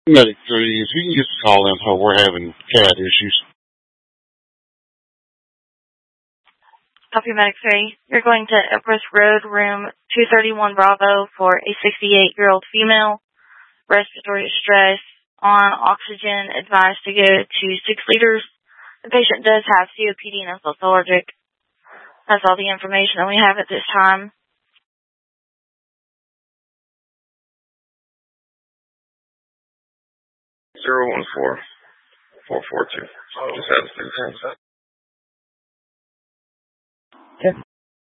Medic 3, if you can get the call info, we're having cat issues. Copy Medic 3. You're going to Epworth Road, room 231 Bravo for a 68-year-old female. Respiratory distress, on oxygen, advised to go to 6 liters. The patient does have COPD and is also allergic. That's all the information that we have at this time. 014-442. Just had a